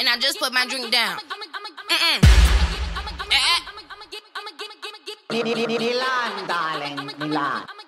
and I just put my drink down. Milan, darling, Milan.